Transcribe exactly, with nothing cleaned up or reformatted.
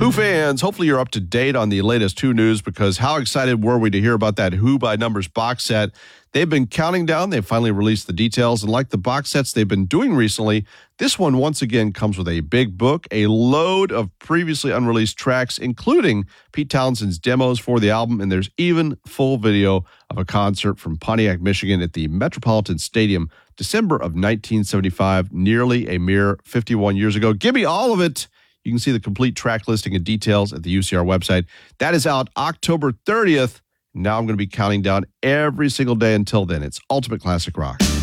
Who fans, hopefully you're up to date on the latest Who news, because how excited were we to hear about that Who by Numbers box set? They've been counting down. They finally released the details. And like the box sets they've been doing recently, this one once again comes with a big book, a load of previously unreleased tracks, including Pete Townshend's demos for the album. And there's even full video of a concert from Pontiac, Michigan at the Metropolitan Stadium, December of nineteen seventy-five, nearly a mere fifty-one years ago. Give me all of it. You can see the complete track listing and details at the U C R website. That is out October thirtieth. Now I'm going to be counting down every single day until then. It's Ultimate Classic Rock.